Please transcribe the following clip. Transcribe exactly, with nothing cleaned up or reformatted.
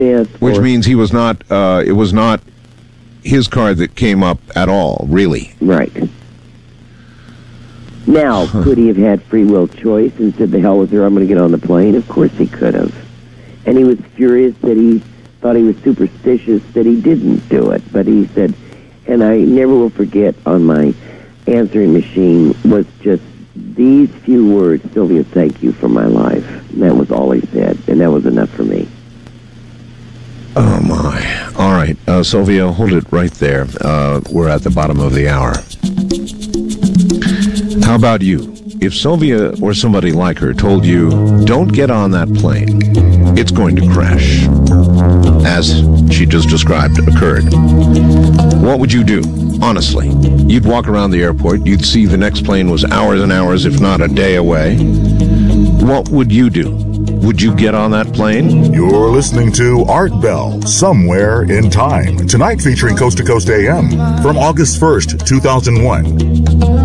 Yes. Which or, means he was not, uh, it was not his car that came up at all, really. Right. Now, Huh. could he have had free will choice and said, the hell with her, I'm going to get on the plane? Of course he could have. And he was furious that he thought he was superstitious that he didn't do it. But he said, and I never will forget on my answering machine was just these few words, Sylvia, thank you for my life. And that was all he said, and that was enough for me. Oh, my. All right. Uh, Sylvia, hold it right there. Uh, we're at the bottom of the hour. How about you? If Sylvia or somebody like her told you, don't get on that plane, it's going to crash, as she just described occurred, what would you do? Honestly, you'd walk around the airport, you'd see the next plane was hours and hours, if not a day away. What would you do? Would you get on that plane? You're listening to Art Bell, Somewhere in Time. Tonight featuring Coast to Coast A M from August first, two thousand one.